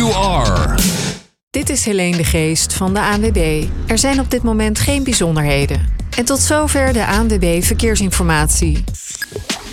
you are. Dit is Helene de Geest van de ANWB. Er zijn op dit moment geen bijzonderheden. En tot zover de ANWB Verkeersinformatie.